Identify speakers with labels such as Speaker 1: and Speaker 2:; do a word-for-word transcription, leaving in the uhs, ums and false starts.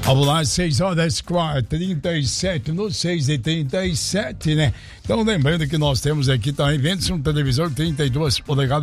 Speaker 1: Vamos lá, seis horas e trinta e sete, no seis e trinta e sete, né? Então, lembrando que nós temos aqui também, vende-se um televisor trinta e duas polegadas